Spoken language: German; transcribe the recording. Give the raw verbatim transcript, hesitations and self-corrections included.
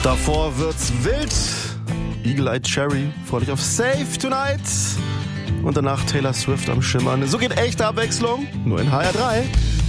Davor wird's wild. Eagle Eye Cherry freut dich auf Safe Tonight. Und danach Taylor Swift am Schimmern. So geht echte Abwechslung, nur in H R drei.